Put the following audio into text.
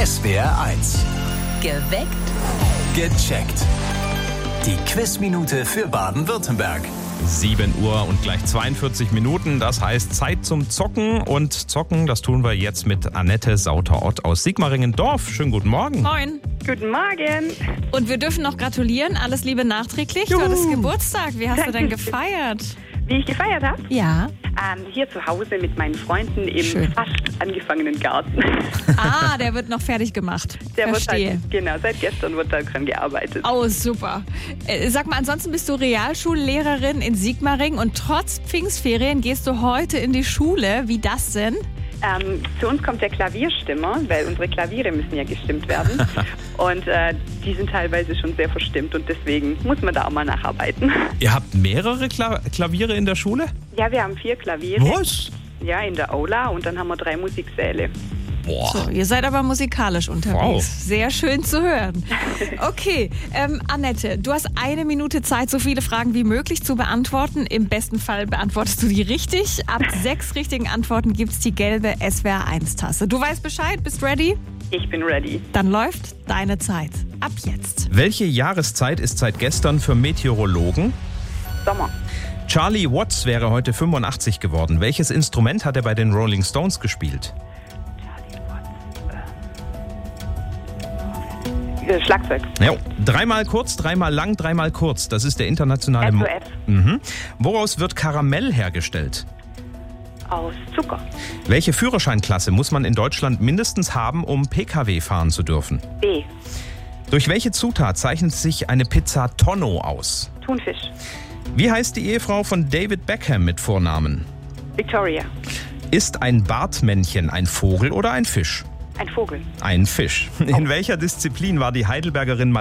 SWR 1. Geweckt. Gecheckt. Die Quizminute für Baden-Württemberg. 7 Uhr und gleich 42 Minuten. Das heißt Zeit zum Zocken. Und zocken, das tun wir jetzt mit Annette Sauter-Ott aus Sigmaringen-Dorf. Schönen guten Morgen. Moin. Guten Morgen. Und wir dürfen noch gratulieren. Alles Liebe nachträglich. Du hattest Geburtstag. Wie hast du denn gefeiert? Wie ich gefeiert habe? Ja. Hier zu Hause mit meinen Freunden im Schön. fast angefangenen Garten. Ah, der wird noch fertig gemat. Der Verstehe. wird genau, seit gestern wird daran gearbeitet. Oh, super. Sag mal, ansonsten bist du Realschullehrerin in Sigmaringen und trotz Pfingstferien gehst du heute in die Schule. Wie das denn? Zu uns kommt der Klavierstimmer, weil unsere Klaviere müssen ja gestimmt werden. Und die sind teilweise schon sehr verstimmt und deswegen muss man da auch mal nacharbeiten. Ihr habt mehrere Klaviere in der Schule? Ja, wir haben 4 Klaviere. Was? Ja, in der Aula und dann haben wir 3 Musiksäle. Boah. So, ihr seid aber musikalisch unterwegs. Wow. Sehr schön zu hören. Okay, Annette, du hast 1 Minute Zeit, so viele Fragen wie möglich zu beantworten. Im besten Fall beantwortest du die richtig. Ab 6 richtigen Antworten gibt's die gelbe SWR1-Tasse. Du weißt Bescheid, bist ready? Ich bin ready. Dann läuft deine Zeit. Ab jetzt. Welche Jahreszeit ist seit gestern für Meteorologen? Sommer. Charlie Watts wäre heute 85 geworden. Welches Instrument hat er bei den Rolling Stones gespielt? Schlagzeug. Ja. 3-mal kurz, 3-mal lang, 3-mal kurz. Das ist der internationale... SOS. Woraus wird Karamell hergestellt? Aus Zucker. Welche Führerscheinklasse muss man in Deutschland mindestens haben, um Pkw fahren zu dürfen? B. Durch welche Zutat zeichnet sich eine Pizza Tonno aus? Thunfisch. Wie heißt die Ehefrau von David Beckham mit Vornamen? Victoria. Ist ein Bartmännchen ein Vogel oder ein Fisch? Ein Vogel. Ein Fisch. In welcher Disziplin war die Heidelbergerin